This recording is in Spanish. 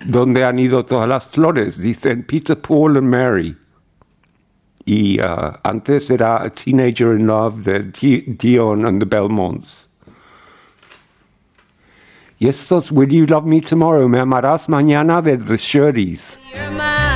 ¿Dónde han ido todas las flores? Dicen Peter, Paul and Mary. Y antes era A Teenager in Love de Dion and the Belmonts. Y estos Will You Love Me Tomorrow, Me Amarás Mañana de The Shirleys.